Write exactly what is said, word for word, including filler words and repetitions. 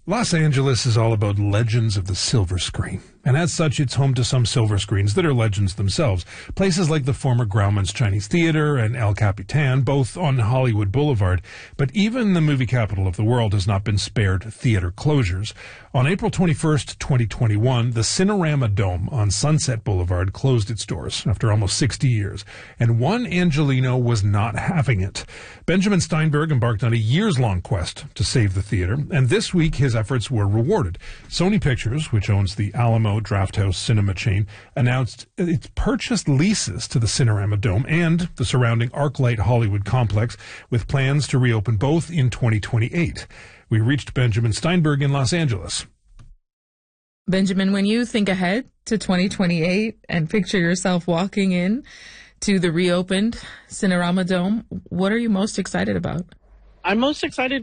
Los Angeles is all about legends of the silver screen, and as such, it's home to some silver screens that are legends themselves. Places like the former Grauman's Chinese Theater and El Capitan, both on Hollywood Boulevard. But even the movie capital of the world has not been spared theater closures. On April twenty-first, twenty twenty-one, the Cinerama Dome on Sunset Boulevard closed its doors after almost sixty years, and one Angelino was not having it. Benjamin Steinberg embarked on a years-long quest to save the theater, and this week his efforts were rewarded. Sony Pictures, which owns the Alamo Drafthouse cinema chain, announced its purchased leases to the Cinerama Dome and the surrounding ArcLight Hollywood complex, with plans to reopen both in twenty twenty-eight. We reached Benjamin Steinberg in Los Angeles. Benjamin, when you think ahead to twenty twenty-eight and picture yourself walking in to the reopened Cinerama Dome, what are you most excited about? I'm most excited